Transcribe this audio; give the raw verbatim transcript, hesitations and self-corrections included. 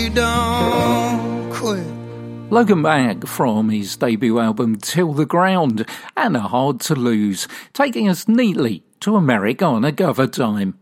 Don't quit. Logan Back from his debut album Till the Ground and A Hard to Lose, taking us neatly to Americana cover time.